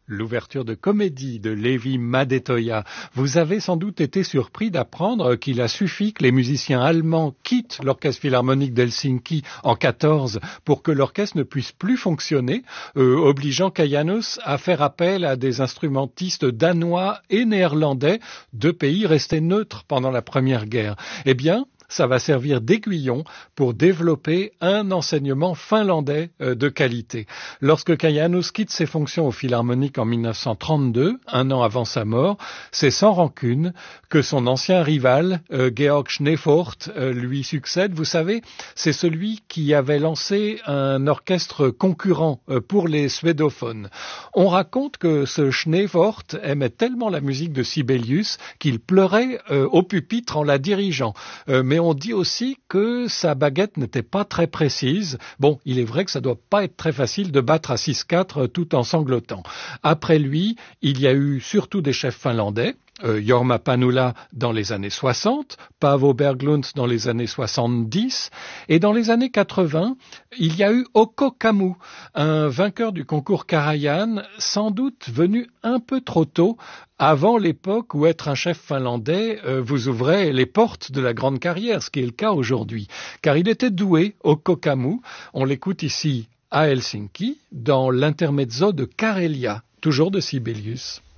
L'ouverture de comédie de Leevi Madetoja. Vous avez sans doute été surpris d'apprendre qu'il a suffi que les musiciens allemands quittent l'Orchestre Philharmonique d'Helsinki en 14 pour que l'orchestre ne puisse plus fonctionner, obligeant Kajanus à faire appel à des instrumentistes danois et néerlandais, deux pays restés neutres pendant la Première Guerre. Eh bien, ça va servir d'aiguillon pour développer un enseignement finlandais de qualité. Lorsque Kajanus quitte ses fonctions au Philharmonique en 1932, un an avant sa mort, c'est sans rancune que son ancien rival, Georg Schneefort, lui succède. Vous savez, c'est celui qui avait lancé un orchestre concurrent pour les suédophones. On raconte que ce Schneefort aimait tellement la musique de Sibelius qu'il pleurait au pupitre en la dirigeant. Mais on dit aussi que sa baguette n'était pas très précise. Bon, il est vrai que ça doit pas être très facile de battre à 6-4 tout en sanglotant. Après lui, il y a eu surtout des chefs finlandais. Jorma Panula dans les années 60, Paavo Berglund dans les années 70, et dans les années 80, il y a eu Okko Kammu, un vainqueur du concours Karajan, sans doute venu un peu trop tôt, avant l'époque où être un chef finlandais vous ouvrait les portes de la grande carrière, ce qui est le cas aujourd'hui. Car il était doué, Okko Kammu, on l'écoute ici à Helsinki, dans l'intermezzo de Karelia, toujours de Sibelius.